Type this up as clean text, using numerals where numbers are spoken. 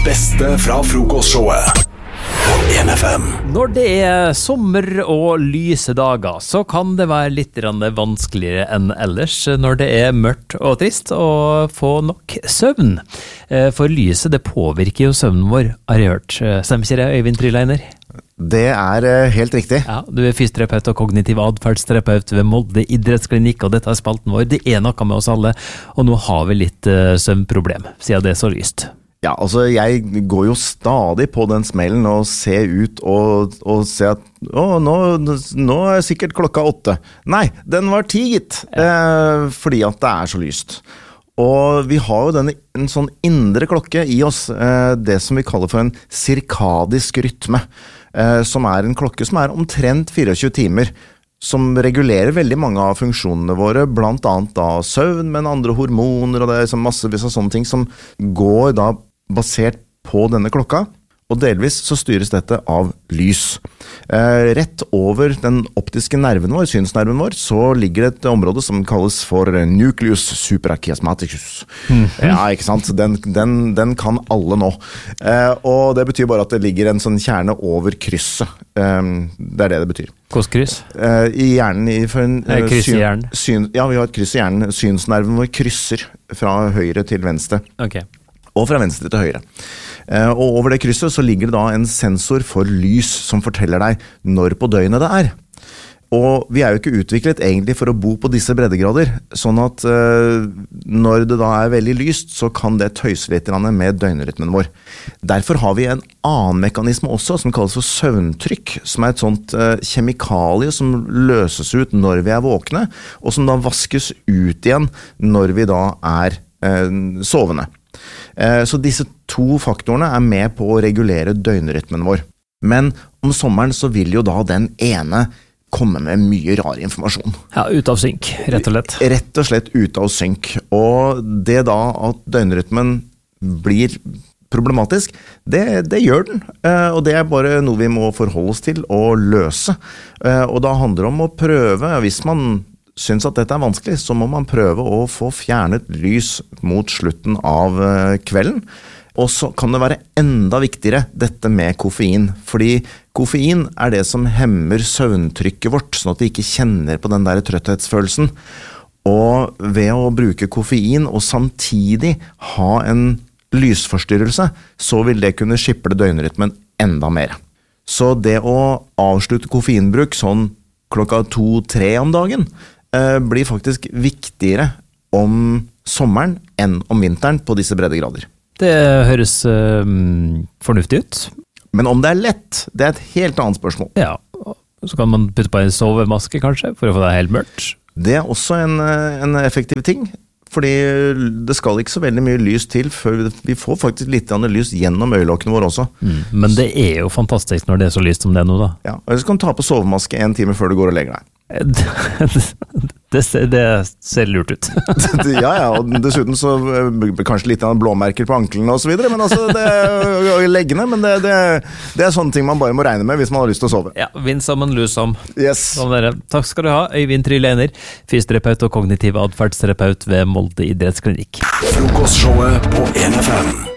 beste fra frokostshowet på 1FM. Når det er sommer og lyse dager, så kan det være litt vanskeligere enn ellers når det er mørkt og trist å få nok søvn. For lyset, det påvirker jo søvnen vår, har jeg hørt. Stemmer ikke det, Øyvind Tryleiner? Det er helt riktig. Ja, du er fysioterapeut og kognitiv adferdsterapeut ved Molde idrettsklinikk, og dette er spalten vår. Det er noe med oss alle, og nå har vi litt søvnproblem, siden det er så lyst. Ja, altså jeg går jo stadig på den smellen og ser ut og ser at nå er sikkert klokka 8. Nei, den var 10 gitt, fordi at det er så lyst. Og vi har jo en sånn indre klokke i oss, det som vi kaller for en cirkadisk rytme, som er en klokke som er omtrent 24 timer, som regulerer veldig mange av funksjonene våre, blant annet da søvn, men andre hormoner, og det er massevis av sånne ting som går da basert på denne klokka, og delvis så styres dette av lys. Rett over den optiske nerven vår, synsnerven vår, så ligger det et område som kalles for nucleus suprachiasmaticus. Ja, ikke sant? Den kan alle nå. Og det betyr bare at det ligger en sånn kjerne over krysset. Det er det betyr. Hvilket kryss? I hjernen. Kryss i hjernen? Ja, vi har et kryss i hjernen. Synsnerven vår krysser fra høyre til venstre. Ok. Og fra venstre til høyre. Og over det krysset så ligger det da en sensor for lys som forteller deg når på døgnet det er. Og vi er jo ikke utviklet egentlig for å bo på disse breddegrader, sånn at når det da er veldig lyst, så kan det tøyse litt med døgnrytmen vår. Derfor har vi en annen mekanisme også, som kalles for søvntrykk, som er et sånt kjemikalie som løses ut når vi er våkne, og som da vaskes ut igjen når vi da er sovende. Så disse to faktorene er med på å regulere døgnrytmen vår. Men om sommeren så vil jo da den ene komme med mye rar informasjon. Ja, ut av synk, rett og slett. Rett og slett ut av synk. Og det da at døgnrytmen blir problematisk, det gjør den. Og det er bare noe vi må forholde oss til og løse. Og da handler det om å prøve, hvis man synes at dette er vanskelig, så må man prøve å få fjernet lys mot slutten av kvelden. Og så kan det være enda viktigere dette med koffein, fordi koffein er det som hemmer søvntrykket vårt, sånn at vi ikke kjenner på den der trøtthetsfølelsen. Og ved å bruke koffein og samtidig ha en lysforstyrrelse, så vil det kunne skiple døgnrytmen enda mer. Så det å avslutte koffeinbruk sånn klokka 2-3 om dagen, blir faktisk viktigere om sommeren enn om vinteren på disse breddegrader. Det høres fornuftig ut. Men om det er lett, det er et helt annet spørsmål. Ja, så kan man putte på en sovemaske kanskje, for å få det helt mørkt. Det er også en effektiv ting, fordi det skal ikke så veldig mye lys til, før vi får faktisk litt lys gjennom øyelokkene våre også. Men det er jo fantastisk når det er så lyst som det er nå da. Ja, og så kan du ta på sovemaske 1 time før du går og legger deg. Det ser lurt ut. Ja, og dessuten så kanskje litt blåmerker på anklene og så videre, men altså det leggene, men det er sånne ting man bare må regne med hvis man har lyst til å sove. Ja, vind sammen, lus om. Yes. Sånn er det. Takk skal du ha, Øyvind Tryleiner, fysioterapeut og kognitiv adferdsterapeut ved Molde idrettsklinikk. Frokostshowet på 1FM.